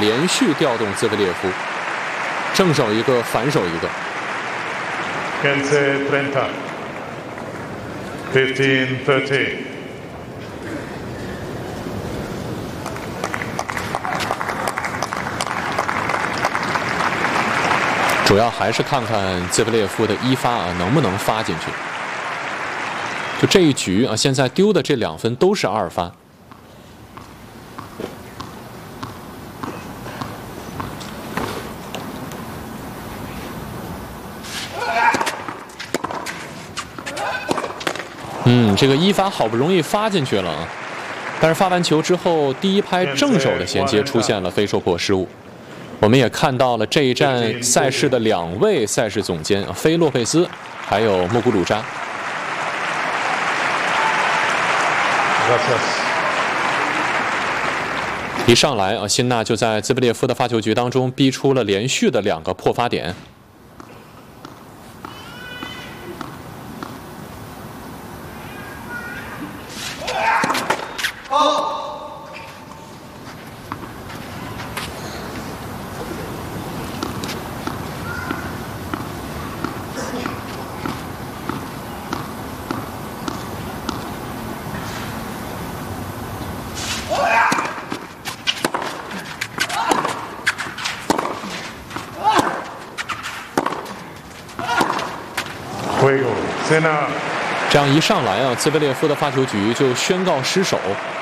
连续调动兹维列夫，正手一个，反手一个。 15-30. 15-30. 主要还是看看兹维列夫的一发啊能不能发进去。就这一局啊，现在丢的这2分都是2发。这个一发好不容易发进去了啊，但是发完球之后，第一拍正手的衔接出现了非受迫失误。我们也看到了这一站赛事的2位赛事总监菲洛佩斯还有穆古鲁扎。一上来啊，辛纳就在兹维列夫的发球局当中逼出了连续的2个破发点。这样一上来啊，兹维列夫的发球局就宣告失手。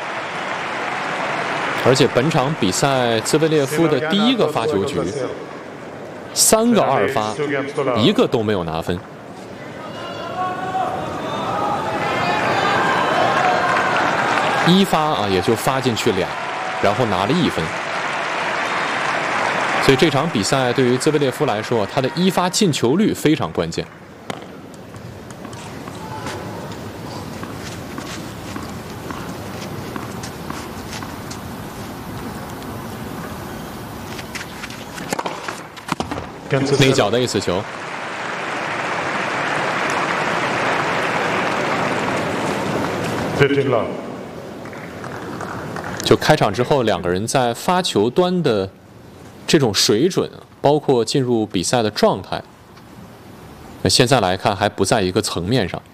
而且本场比赛兹维列夫的第1个发球局，3个2发，1个都没有拿分。1发啊也就发进去2，然后拿了1分。所以这场比赛对于兹维列夫来说，他的1发进球率非常关键。内角的一次球，就开场之后，2个人在发球端的这种水准，包括进入比赛的状态，那现在来看还不在一个层面上。